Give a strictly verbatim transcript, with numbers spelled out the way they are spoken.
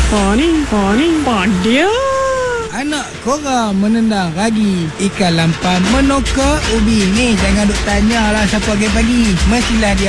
Apa ni? Apa ni? Padia. Anak korang menendang ragi ikan lampam menokak ubi. Ni jangan duk tanya lah siapa pagi-pagi. Mestilah dia